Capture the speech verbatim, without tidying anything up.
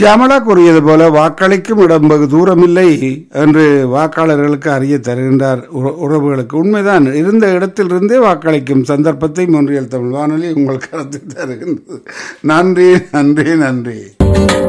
ஷியாமலா கூறியது போல வாக்களிக்கும் இடம் வெகு தூரமில்லை என்று வாக்காளர்களுக்கு அறிய தருகின்றார் உற- உறவுகளுக்கு. உண்மைதான், இருந்த இடத்திலிருந்தே வாக்களிக்கும் சந்தர்ப்பத்தை மொன்றியல் தமிழ் வானொலி உங்கள் கருத்தில் தருகின்றது. நன்றி நன்றி நன்றி.